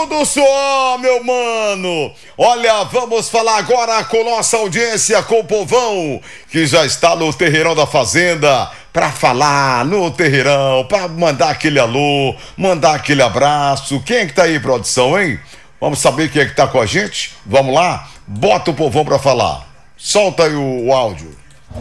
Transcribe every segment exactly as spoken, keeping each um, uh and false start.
do suor, meu mano. Olha, vamos falar agora com nossa audiência, com o povão, que já está no Terreirão da Fazenda, para falar no Terreirão, para mandar aquele alô, mandar aquele abraço. Quem é que tá aí, produção, hein? Vamos saber quem é que tá com a gente? Vamos lá? Bota o povão para falar. Solta aí o, o áudio.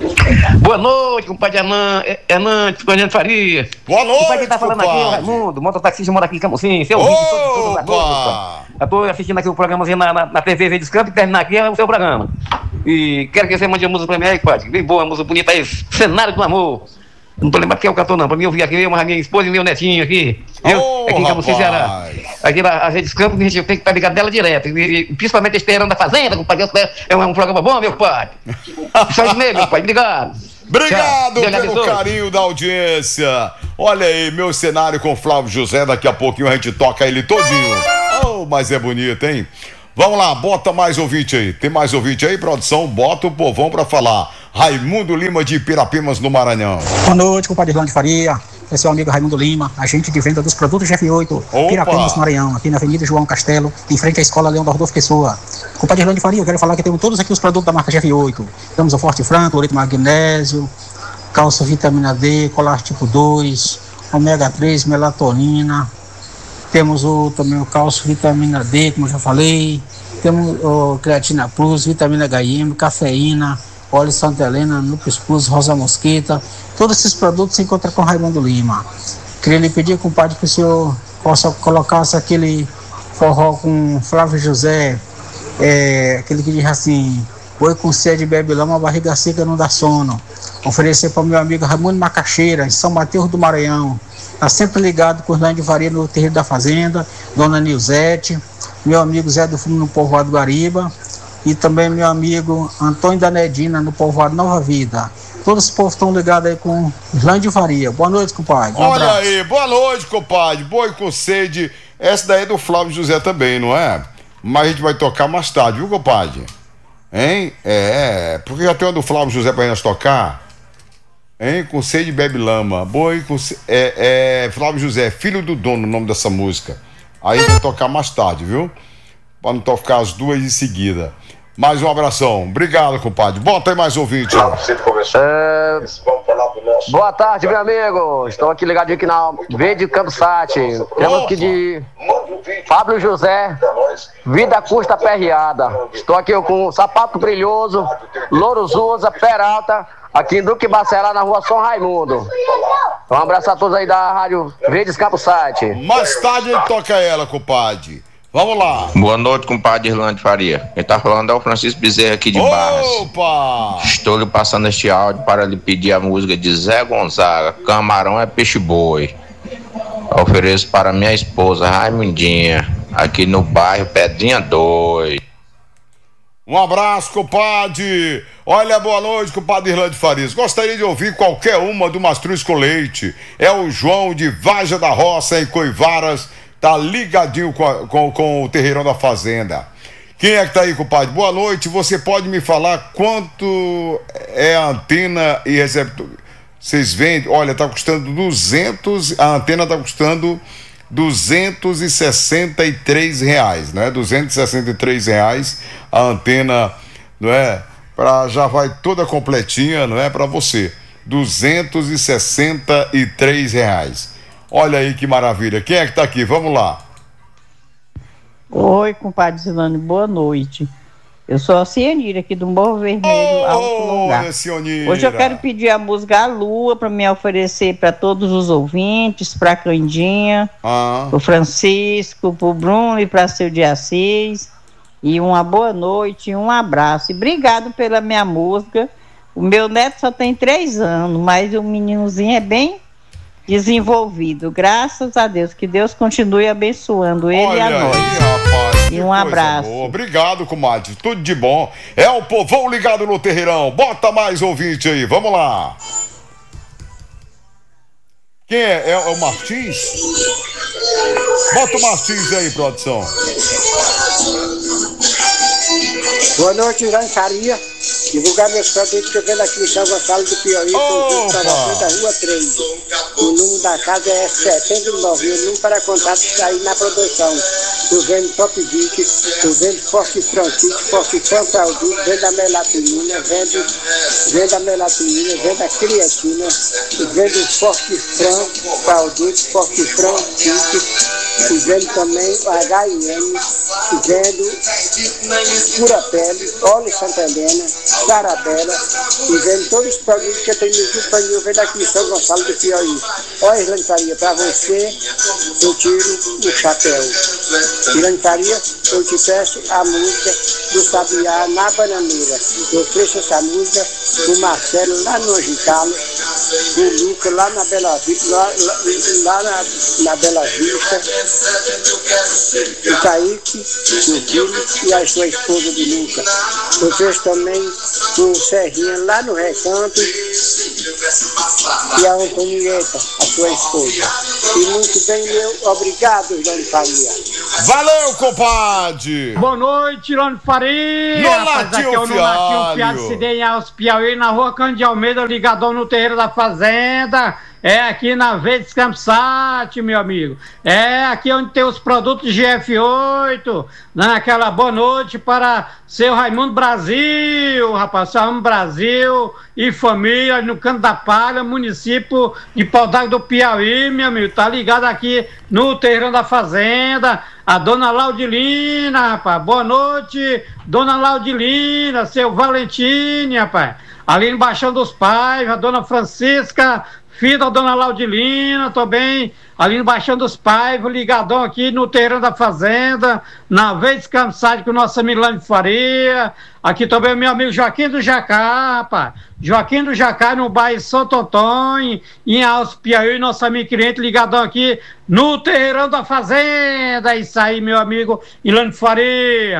Boa noite, compadre Hernan, Hernan, compadre Faria. Boa noite, compadre. Quem tá falando compadre. aqui é o Raimundo, mototaxista, mora aqui em Camusim. Seu ouvinte, todo, todo, todo, eu tô assistindo aqui o programazinho na, na, na T V Verdes Campos e terminar aqui é o seu programa. E quero que você mande a música pra mim aí, compadre. Bem boa, música bonita aí, Cenário do Amor. Não tô lembrando quem é o cantor, não. Pra mim eu vi aqui, eu, a minha esposa e meu netinho aqui. Eu, oh, aqui em Camusim, Ceará. Aqui na Redes Campos, a gente tem que estar ligado dela direto. E, e, principalmente esse Terreirão da Fazenda, compadre. É um, é um programa bom, meu pai. Só isso mesmo, meu pai. Obrigado. Obrigado Tchau. pelo carinho da audiência. Olha aí, meu cenário com Flávio José. Daqui a pouquinho a gente toca ele todinho. Oh, mas é bonito, hein? Vamos lá, bota mais ouvinte aí. Tem mais ouvinte aí, produção? Bota o povão pra falar. Raimundo Lima de Pirapimas, no Maranhão. Boa noite, compadre Irlande Faria. É seu amigo Raimundo Lima, agente de venda dos produtos G F oito, Opa. Pirapimas, Maranhão, aqui na Avenida João Castelo, em frente à Escola Leão da Rodolfo Pessoa. Compadre Irlande Faria, eu quero falar que temos todos aqui os produtos da marca G F oito. Temos o Forte Franco, Oreto Magnésio, calça vitamina D, colar tipo dois, ômega três, melatonina. Temos o, também o calço vitamina D, como eu já falei. Temos o creatina plus, vitamina H M, cafeína, óleo Santa Helena, Lupus Plus, Rosa Mosquita. Todos esses produtos se encontram com Raimundo Lima. Queria lhe pedir, compadre, que o senhor possa colocasse aquele forró com Flávio José, é, aquele que diz assim: boi com sede bebe lama, barriga seca não dá sono. Oferecer para o meu amigo Raimundo Macaxeira, em São Mateus do Maranhão. Está sempre ligado com o Irlande Faria no Terreiro da Fazenda, Dona Nilzete, meu amigo Zé do Fumo no Povoado Guariba e também meu amigo Antônio da Nedina no Povoado Nova Vida. Todos os povos estão ligados aí com Irlande Faria. Boa noite, compadre. Um Olha abraço. aí, boa noite, compadre. Boi com sede. Essa daí é do Flávio José também, não é? Mas a gente vai tocar mais tarde, viu, compadre? Hein? É, porque já tem uma do Flávio José pra nós tocar. Hein? Com sede bebe lama. Boi com sede. É, é Flávio José, filho do dono, o nome dessa música. Aí vai tocar mais tarde, viu? Pra não tocar as duas em seguida. Mais um abração. Obrigado, compadre. Bota aí mais ouvinte. É... Boa tarde, meu amigo. Estou aqui ligado aqui na Verde Campo Sat. Temos aqui de Fábio José, Vida Custa Perreada. Estou aqui com Sapato Brilhoso, Louro Zuza, Peralta, aqui em Duque Bacelar, na rua São Raimundo. Um abraço a todos aí da Rádio Verdes Campo Sat. Mais tarde ele toca ela, compadre. Vamos lá. Boa noite, compadre Irlande Faria. Quem tá falando é o Francisco Bezerra aqui de Barras. Opa! Estou lhe passando este áudio para lhe pedir a música de Zé Gonzaga, Camarão é Peixe Boi. Ofereço para minha esposa Raimundinha, aqui no bairro Pedrinha dois. Um abraço, compadre. Olha, boa noite, compadre Irlande Farias. Gostaria de ouvir qualquer uma do Mastruz com Leite. É o João de Vaja da Roça, em Coivaras. Tá ligadinho com, a, com, com o Terreirão da Fazenda. Quem é que tá aí, compadre? Boa noite. Você pode me falar quanto é a antena e receptor? Vocês vendem? Olha, tá custando duzentos. A antena tá custando duzentos e sessenta e três reais, né? duzentos e sessenta e três reais a antena, não é? Pra, já vai toda completinha, não é? Para você. duzentos e sessenta e três reais. Olha aí que maravilha. Quem é que tá aqui? Vamos lá. Oi, compadre Zilane, boa noite. Eu sou a Cianira aqui do Morro Vermelho, oh, Alto Lugar. Cianira. Hoje eu quero pedir a música A Lua para me oferecer para todos os ouvintes, para a Candinha, ah. para o Francisco, para o Bruno e para seu de Assis. E uma boa noite, um abraço. E obrigado pela minha música. O meu neto só tem três anos, mas o meninozinho é bem desenvolvido, graças a Deus, que Deus continue abençoando ele. Olha e a nós aí, rapaz, e um abraço boa. Obrigado, comadre, tudo de bom. É o povão ligado no Terreirão. Bota mais ouvinte aí, vamos lá. Quem é? É, é o Martins? Bota o Martins aí, produção. Boa noite, Irlande Faria. Divulgar meus produtos que eu vendo aqui em São Gonçalo do Piauí, com da Rua três. O número da casa é setenta e nove, o número para contato está aí na produção. eu vendo Top Vic, eu vendo Forte Francisco, Forte Frantaldu, vendo a melatonina, vendo, vendo a melatonina, vendo a creatina, vendo Forte Fran, Taldu, Forte Fran, Vic, vendo também o H I M, vendo Pura Pele, Óleo Santa Helena, Carabela, e vendo todos os produtos que eu tenho no Jupanil, eu vendo aqui em São Gonçalo do Piauí. Olha, Irlande Faria, para você, eu tiro o chapéu. Irlande Faria, eu te peço a música do Sabiá na Bananeira. Eu ofereço essa música do Marcelo lá no Angicalo, do Luca lá na Bela Vista, lá, lá, lá na, na Bela Vista, o Kaique, o filho e a sua esposa de Luca. Eu ofereço também o Serrinha lá no Recanto e a Antonieta, a sua esposa. E muito bem, meu obrigado, Irlande Faria. Valeu, compadre! Boa noite, Irlande Faria! Nonatinho Aqui é o Nonatinho Fiado Cidem Alves Piauí, na rua Cândido de Almeida, ligadão no terreiro da Fazenda. É aqui na Verdes Campsat, meu amigo. É aqui onde tem os produtos G F oito. Dando aquela boa noite para seu Raimundo Brasil, rapaz. Seu Raimundo Brasil e família no Canto da Palha, município de Pau d'Arco do Piauí, meu amigo. Tá ligado aqui no terreiro da Fazenda. A dona Laudilina, rapaz. Boa noite, dona Laudilina, seu Valentine, rapaz. Ali no Baixão dos Pais, a dona Francisca, filho da dona Laudilina, tô bem, ali no Baixão dos Paivos, ligadão aqui no terreno da Fazenda, na vez descansado com o nosso Milane Faria, aqui também o meu amigo Joaquim do Jacá, rapaz, Joaquim do Jacá no bairro Santo Antônio, em Alves Piauí, nosso amigo cliente ligadão aqui no terreirão da Fazenda, é isso aí, meu amigo Milane Faria.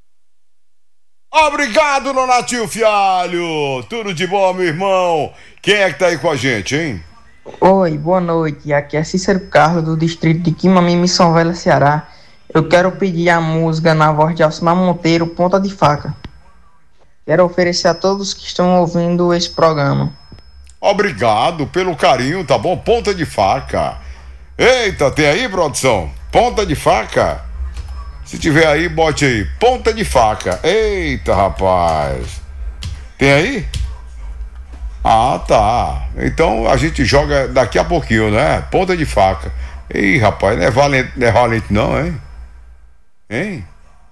Obrigado, Nonatinho Fialho, tudo de bom, meu irmão. Quem é que tá aí com a gente, hein? Oi, boa noite. Aqui é Cícero Carlos, do distrito de Quimami, Missão Velha, Ceará. Eu quero pedir a música na voz de Alcimar Monteiro, Ponta de Faca. Quero oferecer a todos que estão ouvindo esse programa. Obrigado pelo carinho, tá bom? Ponta de Faca. Eita, tem aí, produção? Ponta de Faca? Se tiver aí, bote aí. Ponta de Faca. Eita, rapaz. Tem aí? Ah, tá. Então a gente joga daqui a pouquinho, né? Ponta de Faca. Ih, rapaz, não é valente, não, é valente não, hein? Hein?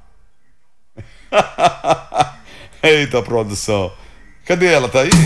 Eita, produção. Cadê ela? Tá aí?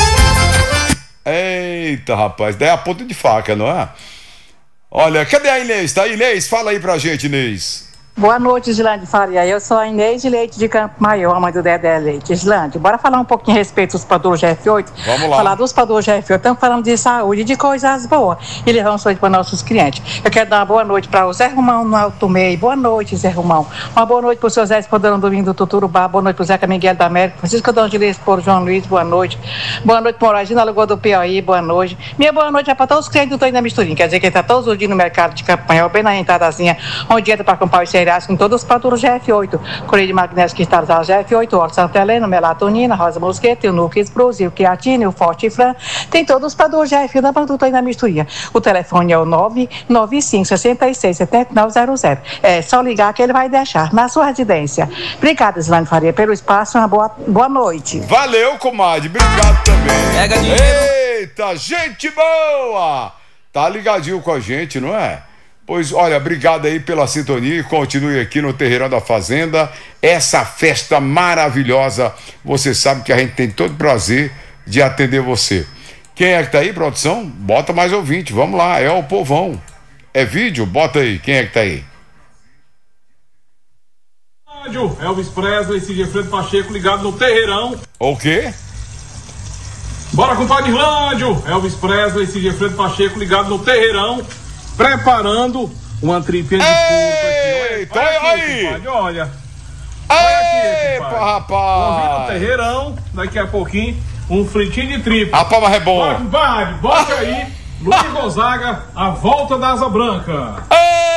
Eita, rapaz, daí é a ponta de faca, não é? Olha, cadê a Inês? Tá aí, Inês? Fala aí pra gente, Inês. Boa noite, Islândia Faria. Eu sou a Inês de Leite de Campo Maior, mãe do Dedé Leite. Islândia, bora falar um pouquinho a respeito dos produtos G F oito? Vamos lá. Falar dos produtos G F oito, estamos falando de saúde, de coisas boas. E levamos saúde para nossos clientes. Eu quero dar uma boa noite para o Zé Romão no Alto Meio. Boa noite, Zé Romão. Uma boa noite para o seu Zé Espodão Domingo do Tuturubá. Boa noite para o Zeca Miguel da América. Francisco Dom de Leite, por João Luiz. Boa noite. Boa noite para o Moradinho da Lagoa do Piauí. Boa noite. Minha boa noite é para todos os clientes do Toinho da Misturinha. Quer dizer que ele está todos os dias no mercado de Campo Maior, bem na entradazinha, onde entra para comprar os cereais com todos os produtos G F oito, colírio de magnésio cristal G F oito, óleo Santa Helena, melatonina, rosa mosqueta, o Nucleus Bruce, o creatina, o Forte Fran, tem todos os produtos G F oito da produto aí na misturinha. O telefone é o nove nove cinco, seis seis, sete nove zero zero. É só ligar que ele vai deixar na sua residência. Obrigada, Islândia Faria, pelo espaço, uma boa, boa noite. Valeu, comadre, obrigado também. Pega dinheiro. Eita, gente boa! Tá ligadinho com a gente, não é? Pois, olha, obrigado aí pela sintonia e continue aqui no Terreirão da Fazenda, essa festa maravilhosa. Você sabe que a gente tem todo o prazer de atender você. Quem é que tá aí, produção? Bota mais ouvinte, vamos lá, é o povão. É vídeo? Bota aí, quem é que tá aí? Elvis Presley, Cid Fredo Pacheco ligado no Terreirão. O quê? Bora, compadre Irlândio! Elvis Presley, Cid Fredo Pacheco ligado no Terreirão. Preparando uma tripinha de porco aqui. Olha, olha aqui, aí. Compadre, olha. Olha aqui, compadre. Rapaz. Vamos vir no terreirão, daqui a pouquinho, um fritinho de tripa. Rapaz, mas é bom. Bora, compadre, bote aí. Luiz Gonzaga, a volta da Asa Branca.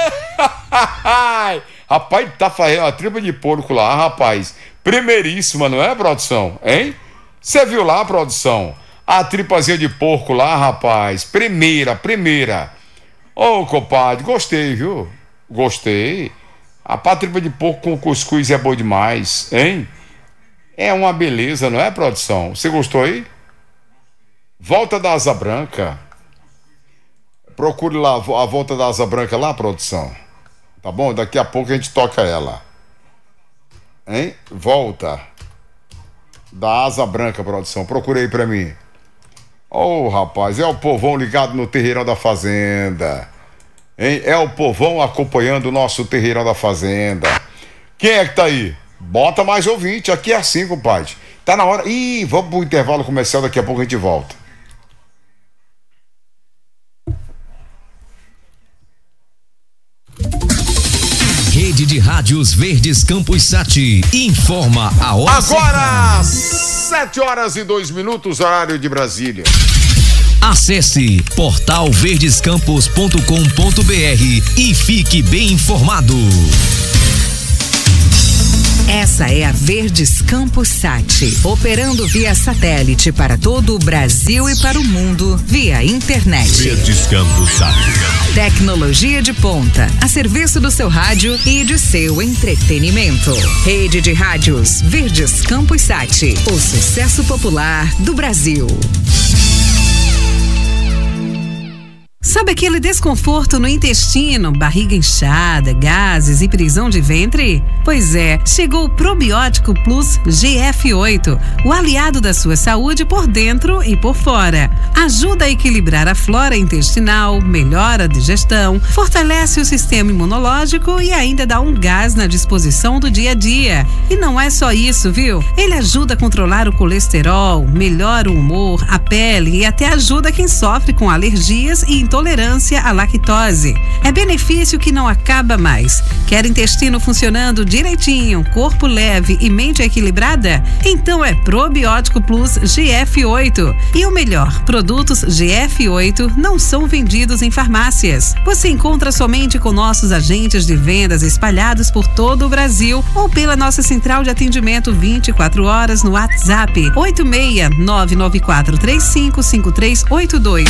Rapaz, tá fazendo uma tripa de porco lá, rapaz. Primeiríssima, não é, produção? Hein? Você viu lá, produção? A tripazinha de porco lá, rapaz. Primeira, primeira. Ô, oh, compadre, gostei, viu? Gostei. A tripa de porco com cuscuz é boa demais, hein? É uma beleza, não é, produção? Você gostou aí? Volta da Asa Branca. Procure lá a Volta da Asa Branca lá, produção. Tá bom? Daqui a pouco a gente toca ela. Hein? Volta da Asa Branca, produção. Procure aí pra mim. Oh, rapaz, é o povão ligado no Terreirão da Fazenda. Hein? É o povão acompanhando o nosso Terreirão da Fazenda. Quem é que tá aí? Bota mais ouvinte. Aqui é assim, compadre. Tá na hora. Ih, vamos pro intervalo comercial. Daqui a pouco a gente volta. Rede de Rádios Verdes Campos Sati informa a hora. Agora, sete horas e dois minutos, horário de Brasília. Acesse portal verdescampos ponto com ponto br e fique bem informado. Essa é a Verdes Campos Sati, operando via satélite para todo o Brasil e para o mundo via internet. Verdes Campos Sati. Tecnologia de ponta, a serviço do seu rádio e de seu entretenimento. Rede de Rádios Verdes Campos Sati, o sucesso popular do Brasil. Sabe aquele desconforto no intestino, barriga inchada, gases e prisão de ventre? Pois é, chegou o Probiótico Plus G F oito, o aliado da sua saúde por dentro e por fora. Ajuda a equilibrar a flora intestinal, melhora a digestão, fortalece o sistema imunológico e ainda dá um gás na disposição do dia a dia. E não é só isso, viu? Ele ajuda a controlar o colesterol, melhora o humor, a pele e até ajuda quem sofre com alergias e intolerância Intolerância à lactose. É benefício que não acaba mais. Quer intestino funcionando direitinho, corpo leve e mente equilibrada? Então é Probiótico Plus G F oito. E o melhor, produtos G F oito não são vendidos em farmácias. Você encontra somente com nossos agentes de vendas espalhados por todo o Brasil ou pela nossa central de atendimento vinte e quatro horas no WhatsApp oito seis nove nove quatro três cinco cinco três oito dois.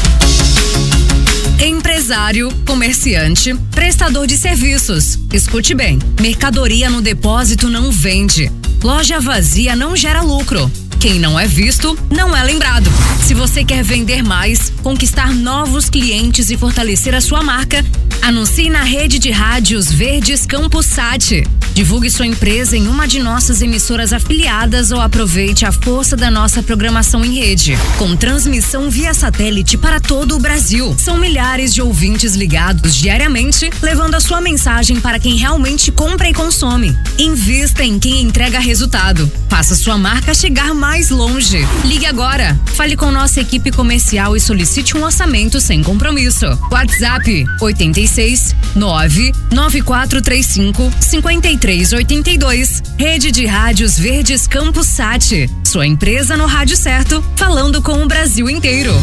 Empresário, comerciante, prestador de serviços. Escute bem, mercadoria no depósito não vende. Loja vazia não gera lucro. Quem não é visto, não é lembrado. Se você quer vender mais, conquistar novos clientes e fortalecer a sua marca, anuncie na rede de rádios Verdes Campos Sati. Divulgue sua empresa em uma de nossas emissoras afiliadas ou aproveite a força da nossa programação em rede. Com transmissão via satélite para todo o Brasil. São milhares de ouvintes ligados diariamente, levando a sua mensagem para quem realmente compra e consome. Invista em quem entrega resultado. Faça sua marca chegar mais longe. Ligue agora. Fale com nossa equipe comercial e solicite um orçamento sem compromisso. WhatsApp oito seis nove nove quatro três cinco cinco três oito dois. Rede de Rádios Verdes Campos Sati. Sua empresa no rádio certo, falando com o Brasil inteiro.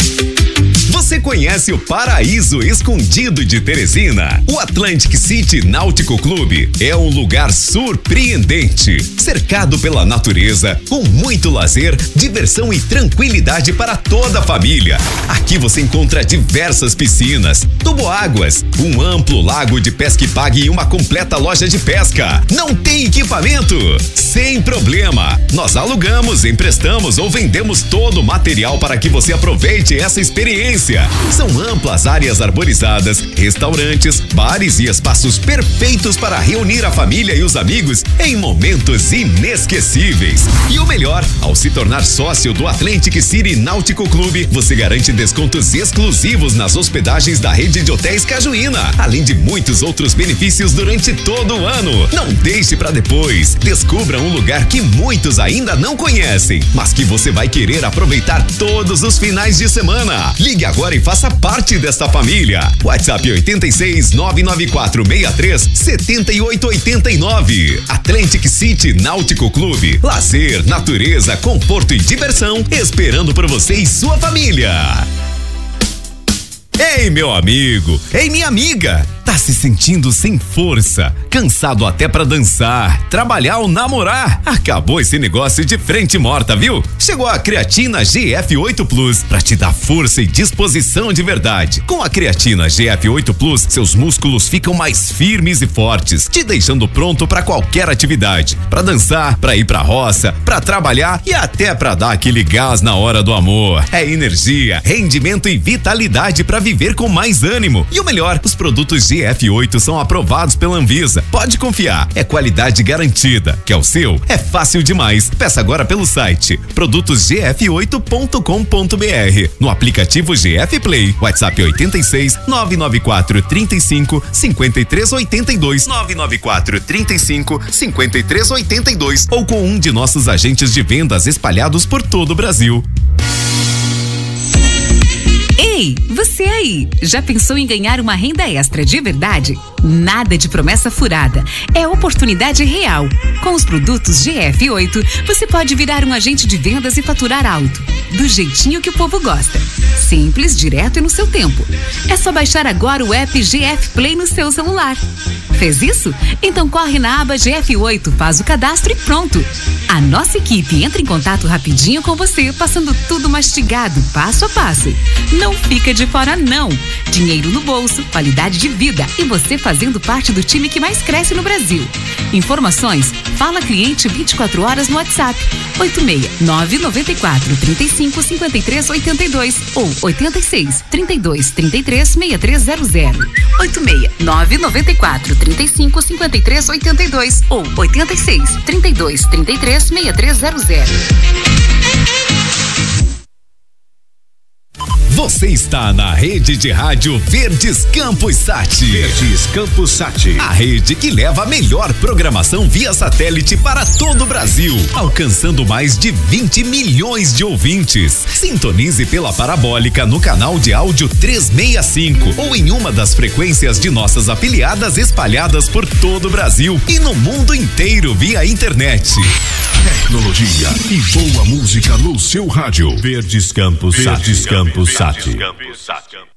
Você conhece o Paraíso Escondido de Teresina? O Atlantic City Náutico Clube é um lugar surpreendente, cercado pela natureza, com muito lazer, diversão e tranquilidade para toda a família. Aqui você encontra diversas piscinas, toboáguas, um amplo lago de pesca e pague e uma completa loja de pesca. Não tem equipamento? Sem problema. Nós alugamos, emprestamos ou vendemos todo o material para que você aproveite essa experiência. São amplas áreas arborizadas, restaurantes, bares e espaços perfeitos para reunir a família e os amigos em momentos inesquecíveis. E o melhor, ao se tornar sócio do Atlantic City Náutico Clube, você garante descontos exclusivos nas hospedagens da rede de hotéis Cajuína, além de muitos outros benefícios durante todo o ano. Não deixe para depois. Descubra um lugar que muitos ainda não conhecem, mas que você vai querer aproveitar todos os finais de semana. Ligue agora e faça parte desta família. WhatsApp oito seis nove nove quatro seis três sete oito oito nove. Atlantic City Náutico Clube. Lazer, natureza, conforto e diversão esperando por você e sua família. Ei, meu amigo! Ei, minha amiga! Tá se sentindo sem força, cansado até pra dançar, trabalhar ou namorar? Acabou esse negócio de frente morta, viu? Chegou a creatina G F oito Plus pra te dar força e disposição de verdade. Com a creatina G F oito Plus, seus músculos ficam mais firmes e fortes, te deixando pronto pra qualquer atividade, pra dançar, pra ir pra roça, pra trabalhar e até pra dar aquele gás na hora do amor. É energia, rendimento e vitalidade pra viver com mais ânimo. E o melhor, os produtos G F oito são aprovados pela Anvisa. Pode confiar, é qualidade garantida. Quer o seu? É fácil demais. Peça agora pelo site produtos g f oito ponto com ponto b r, no aplicativo G F Play, WhatsApp oitenta e seis, nove nove quatro, trinta e cinco, cinquenta e três oitenta e dois, nove nove quatro, trinta e cinco, cinquenta e três oitenta e dois, ou com um de nossos agentes de vendas espalhados por todo o Brasil. Ei, você aí, já pensou em ganhar uma renda extra de verdade? Nada de promessa furada, é oportunidade real. Com os produtos G F oito, você pode virar um agente de vendas e faturar alto, do jeitinho que o povo gosta. Simples, direto e no seu tempo. É só baixar agora o app G F Play no seu celular. Fez isso? Então corre na aba G F oito, faz o cadastro e pronto. A nossa equipe entra em contato rapidinho com você, passando tudo mastigado, passo a passo. Não fica de fora não. Dinheiro no bolso, qualidade de vida e você fazendo parte do time que mais cresce no Brasil. Informações? Fala cliente vinte e quatro horas no WhatsApp oito seis nove nove quatro, trinta e cinco, cinquenta e três oitenta e dois ou oitenta e seis, trinta e dois, trinta e três, sessenta e três zero zero. oito seis nove nove quatro, trinta e cinco, cinquenta e três oitenta e dois ou oitenta e seis, trinta e dois, trinta e três, sessenta e três zero zero. Você está na rede de rádio Verdes Campos Sat. Verdes Campos Sat. A rede que leva a melhor programação via satélite para todo o Brasil, alcançando mais de vinte milhões de ouvintes. Sintonize pela parabólica no canal de áudio trezentos e sessenta e cinco ou em uma das frequências de nossas afiliadas espalhadas por todo o Brasil e no mundo inteiro via internet. Tecnologia e boa música no seu rádio. Verdes Campos Sat. Verdes Campos Sat.